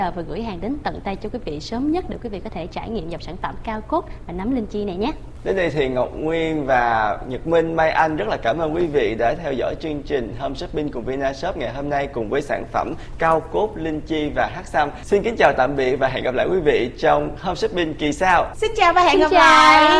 và gửi hàng đến tận tay cho quý vị sớm nhất để quý vị có thể trải nghiệm dòng sản phẩm cao cốt và nấm linh chi này nhé. Đến đây thì Ngọc Nguyên và Nhật Minh, Mai Anh rất là cảm ơn quý vị đã theo dõi chương trình Home Shopping cùng Vinashop ngày hôm nay cùng với sản phẩm cao cốt, linh chi và hắc xăm. Xin kính chào tạm biệt và hẹn gặp lại quý vị trong Home Shopping kỳ sau. Xin chào và hẹn gặp lại.